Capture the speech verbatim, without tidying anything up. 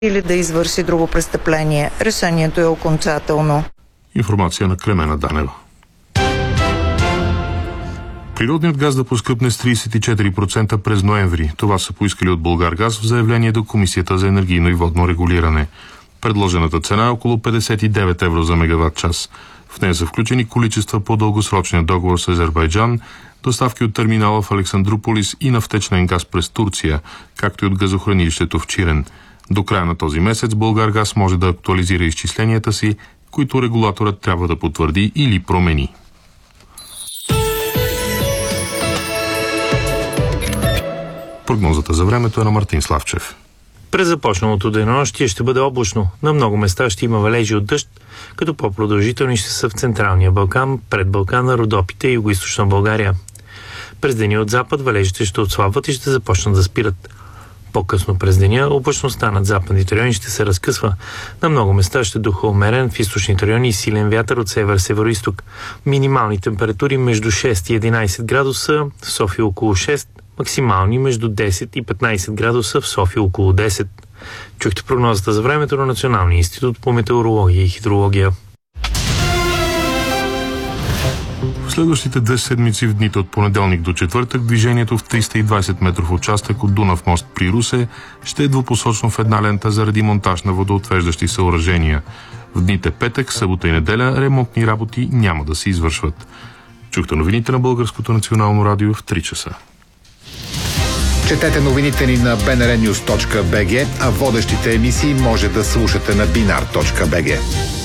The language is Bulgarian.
или да извърши друго престъпление. Решението е окончателно. Информация на Клемена Данева. Природният газ да поскъпне с тридесет и четири процента през ноември. Това са поискали от Булгаргаз в заявление до Комисията за енергийно и водно регулиране. Предложената цена е около петдесет и девет евро за мегаватт час. В нея са включени количества по дългосрочния договор с Азербайджан, доставки от терминала в Александруполис и на втечнен газ през Турция, както и от газохранилището в Чирен. До края на този месец Булгаргаз може да актуализира изчисленията си, които регулаторът трябва да потвърди или промени. Прогнозата за времето е на Мартин Славчев. През започналото денонощие ще бъде облачно. На много места ще има валежи от дъжд, като по-продължителни ще са в Централния Балкан, пред Балкана, Родопите и Югоизточна България. През деня от запад валежите ще отслабват и ще започнат да спират. По-късно през деня облачността над западните райони ще се разкъсва. На много места ще духа умерен, в източните райони и силен вятър от север-североизток. Минимални температури между шест и единайсет градуса, в София около шест, максимални между десет и петнайсет градуса, в София около десет. Чухте прогнозата за времето на Националния институт по метеорология и хидрология. В следващите две седмици в дните от понеделник до четвъртък движението в триста и двайсет метров участък от Дунав мост при Русе ще е двупосочно в една лента заради монтаж на водоотвеждащи съоръжения. В дните петък, събота и неделя ремонтни работи няма да се извършват. Чухте новините на Българското национално радио в три часа. Четете новините ни на би ен ар нюз точка би джи, а водещите емисии може да слушате на бинар точка би джи.